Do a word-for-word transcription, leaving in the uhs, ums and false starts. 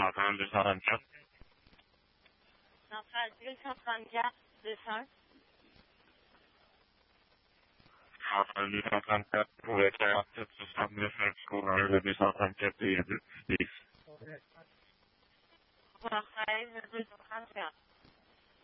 trente deux cent trente-quatre. Centrale deux cent trente-quatre, deux cent un. Centrale deux cent trente-quatre pour le quarante-sept soixante-neuf, un petit courant de deux cent trente-quatre et deux. trois seize, deux cent trente-quatre.